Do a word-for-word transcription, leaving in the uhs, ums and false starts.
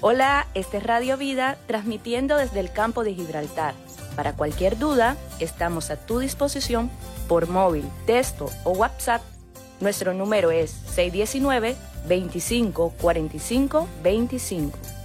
Hola, este es Radio Vida, transmitiendo desde el campo de Gibraltar. Para cualquier duda, estamos a tu disposición por móvil, texto o WhatsApp. Nuestro número es seis uno nueve, veinticinco, cuarenta y cinco, veinticinco.